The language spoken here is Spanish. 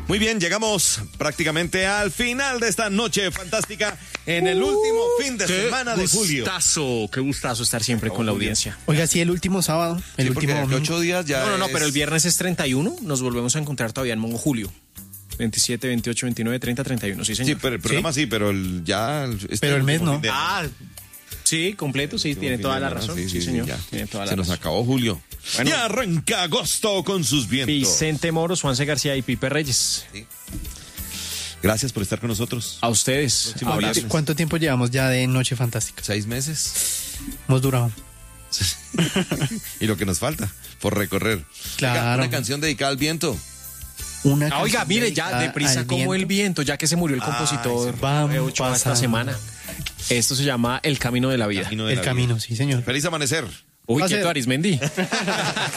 Muy bien, llegamos prácticamente al final de esta noche fantástica en el último fin de semana de julio. Qué gustazo estar siempre con la audiencia. Oiga, sí, el último sábado, el último porque 8 días ya No, pero el viernes es 31, nos volvemos a encontrar todavía en julio. 27, 28, 29, 30, 31, sí, señor. Sí, pero el programa sí, pero el Pero el mes no. Sí, completo, sí, tiene toda la razón. Sí, señor. Tiene toda la Se nos acabó julio. Bueno. Y arranca agosto con sus vientos. Vicente Moro, Juanse García y Pipe Reyes. Sí. Gracias por estar con nosotros. A ustedes. Abrazos. ¿Cuánto tiempo llevamos ya de Noche Fantástica? 6 meses. Hemos durado. Y lo que nos falta por recorrer. Claro. Oiga, una canción dedicada al viento. Oiga, mire, ya deprisa como el viento, ya que se murió el compositor Ochoa esta semana. Esto se llama El Camino de la Vida. El camino, sí, señor. Feliz amanecer. Uy, quieto, Arismendi.